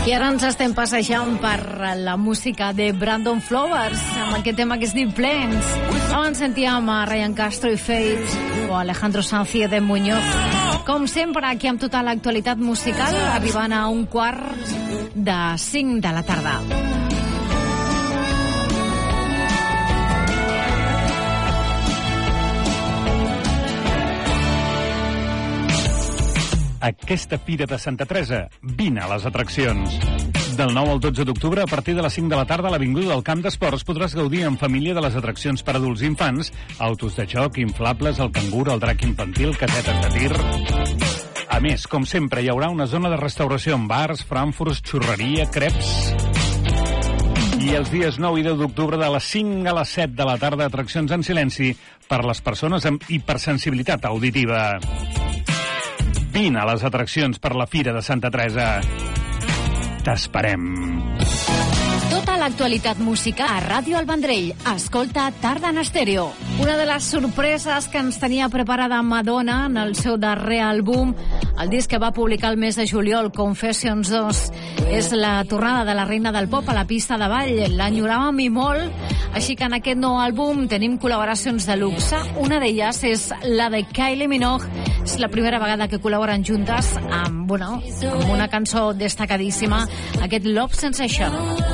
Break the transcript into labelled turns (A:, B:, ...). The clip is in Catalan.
A: I ara ens estem passejant per la música de Brandon Flowers, amb aquest tema que es diu Plains. Abans sentíem a Ryan Castro i Faith, o Alejandro Sanz i Eden Muñoz. Com sempre, aquí amb tota l'actualitat musical, arribant a 4:45 de la tarda.
B: Aquesta Fira de Santa Teresa, vine a les atraccions. Del 9 al 12 d'octubre, a partir de les 5 de la tarda, a l'Avinguda del Camp d'Esports podràs gaudir en família de les atraccions per adults i infants, autos de joc, inflables, el cangur, el drac infantil, casetes de tir. A més, com sempre, hi haurà una zona de restauració amb bars, frankfurts, xurreria, creps. I els dies 9 i 10 d'octubre, de les 5 a les 7 de la tarda, atraccions en silenci per les persones amb hipersensibilitat auditiva. Vine a les atraccions per la Fira de Santa Teresa. T'esperem.
A: Tota l'actualitat musical a Ràdio El Vendrell. Escolta Tarda en Estèreo. Una de les sorpreses que ens tenia preparada Madonna en el seu darrer àlbum, el disc que va publicar el mes de juliol, Confessions 2, és la tornada de la reina del pop a la pista de ball. L'enyoràvem i molt, així que en aquest nou àlbum tenim col·laboracions de luxe. Una d'elles és la de Kylie Minogue. És la primera vegada que col·laboren juntes amb una cançó destacadíssima, aquest Love Sensation.